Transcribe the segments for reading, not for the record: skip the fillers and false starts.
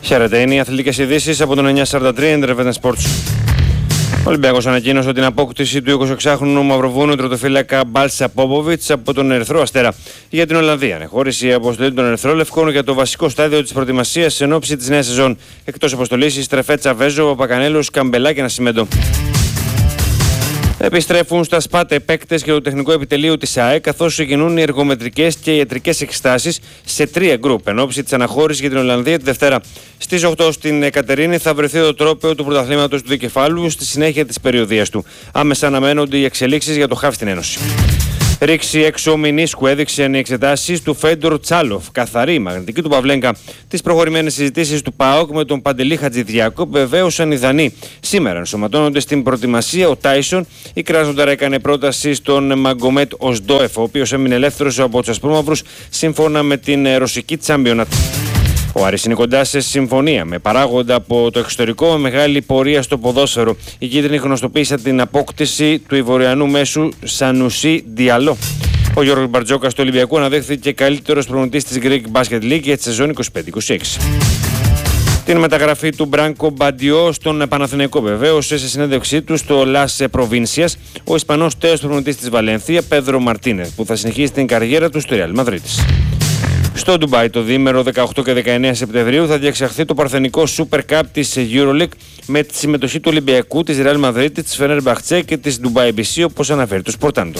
Χαίρετε, είναι οι αθλητικές ειδήσεις από τον 943 Intervetan Sports. Ο Ολυμπιακός ανακοίνωσε την απόκτηση του 26χρονου Μαυροβούνου τρωτοφύλακα Μπάλτσα Πόποβιτς από τον Ερυθρό Αστέρα για την Ολλανδία. Ανεχώρησε η αποστολή των Ερυθρόλευκων για το βασικό στάδιο της προετοιμασίας εν ώψη της νέας σεζόν. Εκτός αποστολής, η Στρεφέτσα Βέζο, ο Παπακανέλος, Καμπελά και Νασιμέντο. Επιστρέφουν στα ΣΠΑΤ παίκτες και το τεχνικό επιτελείο της ΑΕ, καθώς ξεκινούν οι εργομετρικές και ιατρικές εξετάσεις σε 3 γκρουπ εν ώψη της αναχώρησης για την Ολλανδία τη Δευτέρα. Στις 8 στην Εκατερίνη θα βρεθεί το τρόπαιο του πρωταθλήματος του Δικεφάλου στη συνέχεια της περιοδίας του. Άμεσα αναμένονται οι εξελίξεις για το χαφ στην Ένωση. Ρήξη έξω μηνίσκου έδειξαν οι εξετάσεις του Φέντορ Τσάλοφ. Καθαρή μαγνητική του Παυλέγκα. Τις προχωρημένες συζητήσεις του ΠΑΟΚ με τον Παντελή Χατζηδιάκο βεβαίωσαν οι Δανείοι. Σήμερα ενσωματώνονται στην προετοιμασία ο Τάισον. Η Κράσνονταρ έκανε πρόταση στον Μαγκομέτ Οσντόεφ, ο οποίος έμεινε ελεύθερος από τους Ασπρόμαυρους σύμφωνα με την ρωσική Τσάμπιονατ. Ο Άρης είναι κοντά σε συμφωνία με παράγοντα από το εξωτερικό με μεγάλη πορεία στο ποδόσφαιρο. Οι κίτρινοι γνωστοποίησαν την απόκτηση του Ιβοριανού μέσου Σανουσί Διαλό. Ο Γιώργος Μπαρτζόκας του Ολυμπιακού αναδέχθηκε καλύτερος προπονητής της Greek Basket League για τη σεζόν 25-26. Την μεταγραφή του Μπράνκο Μπαντιό στον Παναθηναϊκό βεβαίωσε σε συνέντευξή του στο Las Provincias ο Ισπανός τέος προπονητής της Βαλένθια, Πέδρο Μαρτίνεθ, που θα συνεχίσει την καριέρα του στο Real Μαδρίτης. Στο Ντουμπάι το διήμερο 18 και 19 Σεπτεμβρίου θα διεξαχθεί το παρθενικό Super Cup της EuroLeague με τη συμμετοχή του Ολυμπιακού, της Real Madrid, της Fenerbahce και της Dubai BC, όπως αναφέρει το Sportando.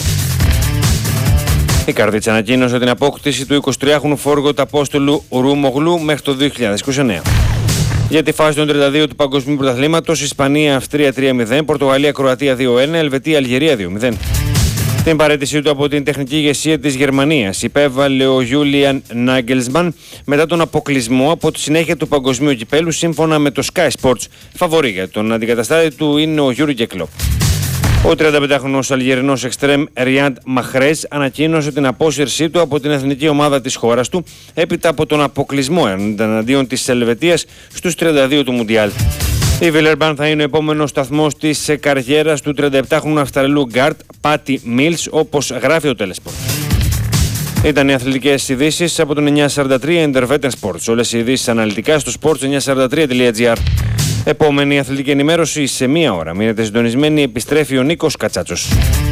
Η Καρδίτς ανακοίνωσε την απόκτηση του 23χρονου φόργο Απόστολου Ρουμογλου μέχρι το 2029. Για τη φάση των 32 του Παγκοσμίου Πρωταθλήματος, Ισπανία-Αυστρία 3-0, Πορτογαλία-Κροατία 2-1, Ελβετία-Αλγερία 2-0. Την παραίτησή του από την τεχνική ηγεσία της Γερμανίας υπέβαλε ο Γιούλιαν Νάγκελσμαν μετά τον αποκλεισμό από τη συνέχεια του Παγκοσμίου Κυπέλου σύμφωνα με το Sky Sports. Φαβορί για τον αντικαταστάτη του είναι ο Γιούρι Γκεκλόπ. Ο 35χρονος Αλγερινός εξτρέμ Ριάντ Μαχρέζ ανακοίνωσε την απόσυρσή του από την εθνική ομάδα της χώρας του έπειτα από τον αποκλεισμό εναντίον της Ελβετίας στους 32 του Μουντιάλ. Η Βιλερμπάν θα είναι ο επόμενος σταθμός της καριέρας του 37χρονου Αυστραλού γκάρτ Πάτι Μίλς, όπως γράφει ο Τέλεσπορτ. Ήταν οι αθλητικές ειδήσεις από τον 943 Intervetan Sports. Όλες οι ειδήσεις αναλυτικά στο sports943.gr. Επόμενη αθλητική ενημέρωση σε 1 ώρα. Μείνετε συντονισμένοι, επιστρέφει ο Νίκος Κατσάτσος.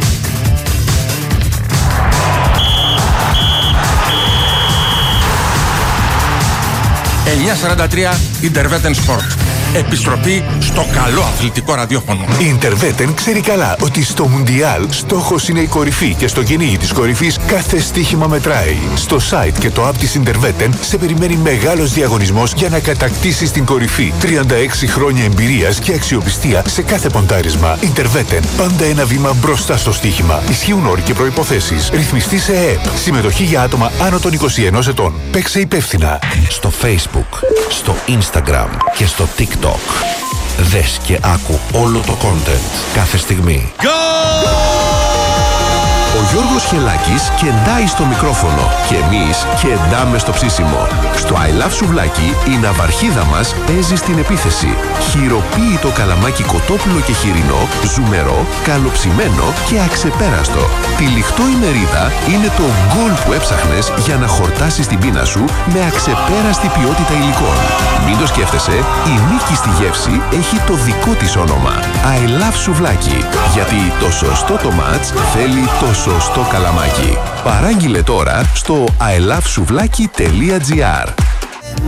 943 Intervetan Sport. Επιστροφή στο καλό αθλητικό ραδιόφωνο. Η Intervetan ξέρει καλά ότι στο Μουντιάλ στόχος είναι η κορυφή και στο κυνήγι της κορυφής κάθε στοίχημα μετράει. Στο site και το app της Intervetan σε περιμένει μεγάλος διαγωνισμός για να κατακτήσεις την κορυφή. 36 χρόνια εμπειρίας και αξιοπιστία σε κάθε ποντάρισμα. Intervetan, πάντα ένα βήμα μπροστά στο στοίχημα. Ισχύουν όροι και προϋποθέσεις. Ρυθμιστή σε ΕΕΠ. Συμμετοχή για άτομα άνω των 21 ετών. Παίξε υπεύθυνα. Στο Facebook, στο Instagram και στο TikTok. Δες και άκου όλο το content κάθε στιγμή. Ο Γιώργος Χελάκης κεντάει στο μικρόφωνο και εμείς κεντάμε στο ψήσιμο. Στο I Love Σουβλάκι η ναυαρχίδα μας παίζει στην επίθεση. Χειροποίητο καλαμάκι κοτόπουλο και χοιρινό, ζουμερό, καλοψημένο και αξεπέραστο. Τυλιχτό η μερίδα είναι το γκολ που έψαχνες για να χορτάσεις την πείνα σου με αξεπέραστη ποιότητα υλικών. Μην το σκέφτεσαι, η νίκη στη γεύση έχει το δικό της όνομα. I Love Σουβλάκι. Γιατί το σωστό το μάτς θέλει το σωστό καλαμάκι. Παράγγειλε τώρα στο ilovesuvlaki.gr.